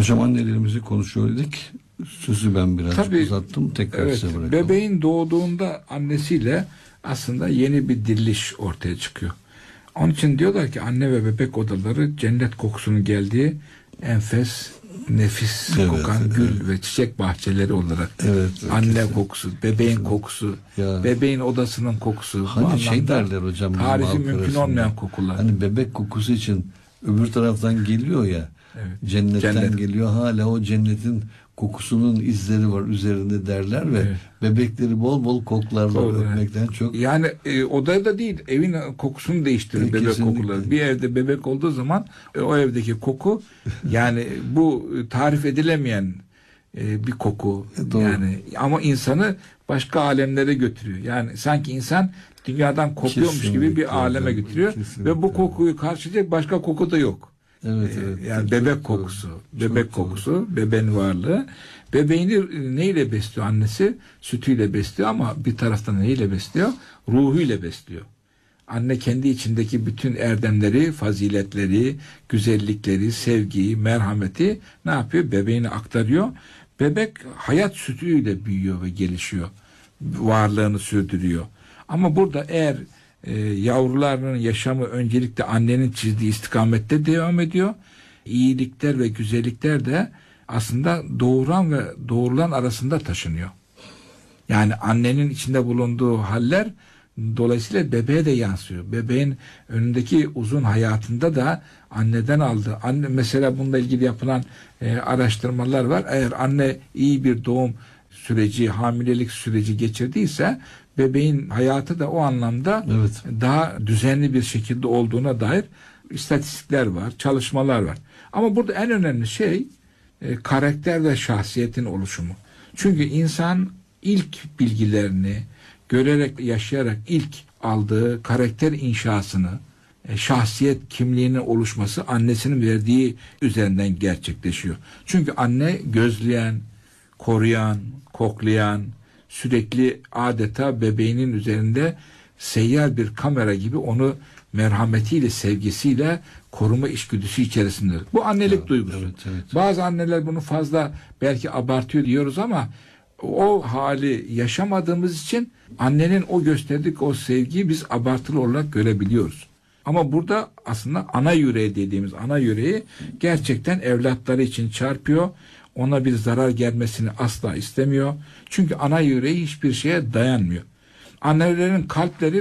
Hocam annelerimizi konuşuyor dedik. Sözü ben biraz uzattım. Tekrar size bırakalım. Bebeğin doğduğunda annesiyle aslında yeni bir diriliş ortaya çıkıyor. Onun için diyorlar ki anne ve bebek odaları cennet kokusunun geldiği enfes, nefis kokan gül ve çiçek bahçeleri olarak. Anne kesinlikle. Kokusu, bebeğin kokusu, bebeğin odasının kokusu. Hani şey derler hocam. Tarifi mümkün olmayan kokular. Hani bebek kokusu için öbür taraftan geliyor ya. Cennetten geliyor. Hala o cennetin kokusunun izleri var üzerinde derler ve bebekleri bol bol koklarlar öpmekten çok. Yani odada değil, evin kokusunu değiştirir bebek kokuları. Bir evde bebek olduğu zaman o evdeki koku yani bu tarif edilemeyen bir koku. Yani ama insanı başka alemlere götürüyor. Yani sanki insan dünyadan kopuyormuş gibi bir aleme götürüyor ve bu kokuyu karşılayacak başka koku da yok. Yani bebek kokusu, bebeğin varlığı. Bebeğini neyle besliyor annesi? Sütüyle besliyor ama bir taraftan neyle besliyor? Ruhuyla besliyor. Anne kendi içindeki bütün erdemleri, faziletleri, güzellikleri, sevgiyi, merhameti ne yapıyor? Bebeğine aktarıyor. Bebek hayat sütüyle büyüyor ve gelişiyor. Varlığını sürdürüyor. Ama burada eğer yavrularının yaşamı öncelikle annenin çizdiği istikamette devam ediyor. İyilikler ve güzellikler de aslında doğuran ve doğurulan arasında taşınıyor. Yani annenin içinde bulunduğu haller dolayısıyla bebeğe de yansıyor. Bebeğin önündeki uzun hayatında da anneden aldığı, anne mesela bununla ilgili yapılan araştırmalar var. Eğer anne iyi bir doğum süreci, hamilelik süreci geçirdiyse bebeğin hayatı da o anlamda daha düzenli bir şekilde olduğuna dair istatistikler var, çalışmalar var. Ama burada en önemli şey karakter ve şahsiyetin oluşumu. Çünkü insan ilk bilgilerini görerek, yaşayarak ilk aldığı karakter inşasını, şahsiyet kimliğinin oluşması annesinin verdiği üzerinden gerçekleşiyor. Çünkü anne gözleyen, koruyan, koklayan, sürekli adeta bebeğinin üzerinde seyyar bir kamera gibi onu merhametiyle, sevgisiyle koruma içgüdüsü içerisinde. Bu annelik duygusu. Bazı anneler bunu fazla belki abartıyor diyoruz ama o hali yaşamadığımız için annenin o gösterdiği o sevgiyi biz abartılı olarak görebiliyoruz. Ama burada aslında ana yüreği dediğimiz ana yüreği gerçekten evlatları için çarpıyor. Ona bir zarar gelmesini asla istemiyor. Çünkü ana yüreği hiçbir şeye dayanmıyor. Annelerin kalpleri